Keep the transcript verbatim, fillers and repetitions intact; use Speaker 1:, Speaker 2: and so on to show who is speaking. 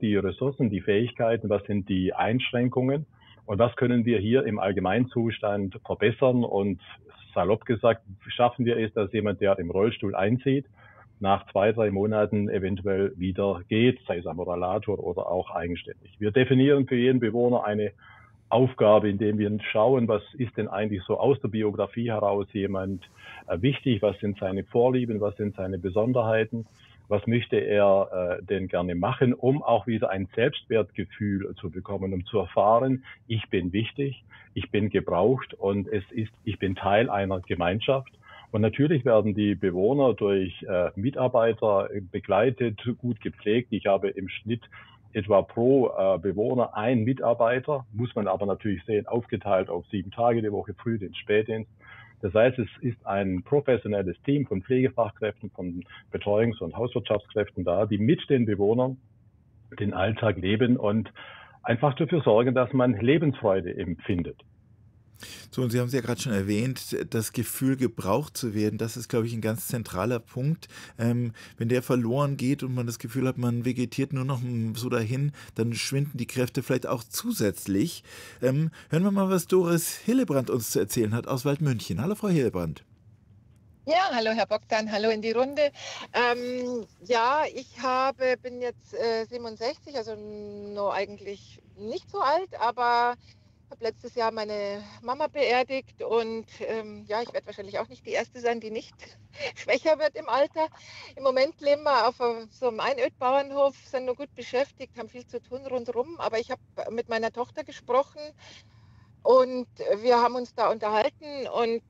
Speaker 1: die Ressourcen, die Fähigkeiten, was sind die Einschränkungen und was können wir hier im Allgemeinzustand verbessern. Und salopp gesagt, schaffen wir es, dass jemand, der im Rollstuhl einzieht, nach zwei, drei Monaten eventuell wieder geht, sei es am Rollator oder auch eigenständig. Wir definieren für jeden Bewohner eine Aufgabe, indem wir schauen, was ist denn eigentlich so aus der Biografie heraus jemand äh, wichtig, was sind seine Vorlieben, was sind seine Besonderheiten, was möchte er äh, denn gerne machen, um auch wieder ein Selbstwertgefühl zu bekommen, um zu erfahren, ich bin wichtig, ich bin gebraucht und es ist, ich bin Teil einer Gemeinschaft. Und natürlich werden die Bewohner durch äh, Mitarbeiter begleitet, gut gepflegt. Ich habe im Schnitt etwa pro äh, Bewohner ein Mitarbeiter, muss man aber natürlich sehen, aufgeteilt auf sieben Tage die Woche, Frühdienst, Spätdienst. Das heißt, es ist ein professionelles Team von Pflegefachkräften, von Betreuungs- und Hauswirtschaftskräften da, die mit den Bewohnern den Alltag leben und einfach dafür sorgen, dass man Lebensfreude empfindet.
Speaker 2: So, und Sie haben es ja gerade schon erwähnt, das Gefühl, gebraucht zu werden, das ist, glaube ich, ein ganz zentraler Punkt. Ähm, wenn der verloren geht und man das Gefühl hat, man vegetiert nur noch so dahin, dann schwinden die Kräfte vielleicht auch zusätzlich. Ähm, hören wir mal, was Doris Hillebrand uns zu erzählen hat aus Waldmünchen. Hallo, Frau Hillebrand.
Speaker 3: Ja, hallo Herr Bogdan, hallo in die Runde. Ähm, ja, ich habe, bin jetzt äh, siebenundsechzig, also noch eigentlich nicht so alt, aber habe letztes Jahr meine Mama beerdigt und ähm, ja, ich werde wahrscheinlich auch nicht die Erste sein, die nicht schwächer wird im Alter. Im Moment leben wir auf a- so einem Einödbauernhof, sind nur gut beschäftigt, haben viel zu tun rundherum, aber ich habe mit meiner Tochter gesprochen und wir haben uns da unterhalten und